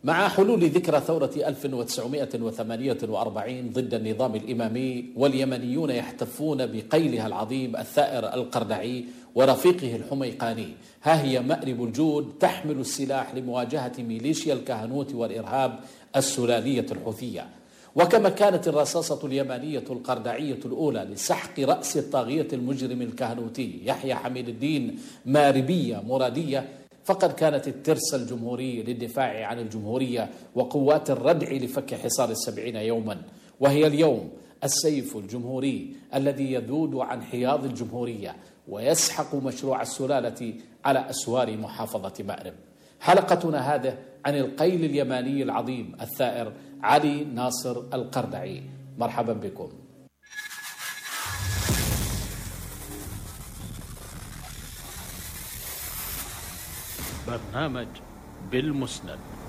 مع حلول ذكرى ثورة 1948 ضد النظام الإمامي، واليمنيون يحتفون بقيلها العظيم الثائر القردعي ورفيقه الحميقاني، ها هي مأرب الجود تحمل السلاح لمواجهة ميليشيا الكهنوت والإرهاب السلالية الحوثية. وكما كانت الرصاصة اليمانية القردعية الأولى لسحق رأس الطاغية المجرم الكهنوتي يحيى حميد الدين ماربية مرادية، فقد كانت الترس الجمهوري للدفاع عن الجمهورية وقوات الردع لفك حصار 70 يوما، وهي اليوم السيف الجمهوري الذي يذود عن حياض الجمهورية ويسحق مشروع السلالة على أسوار محافظة مأرب. حلقتنا هذه عن القيل اليماني العظيم الثائر علي ناصر القردعي. مرحبا بكم. برنامج بالمسند.